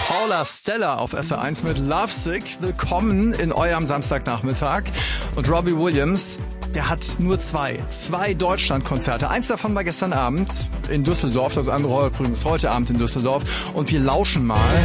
Paula Stella auf SR1 mit Lovesick. Willkommen in eurem Samstagnachmittag. Und Robbie Williams, der hat nur zwei Deutschlandkonzerte. Eins davon war gestern Abend in Düsseldorf, das andere übrigens heute Abend in Düsseldorf. Und wir lauschen mal,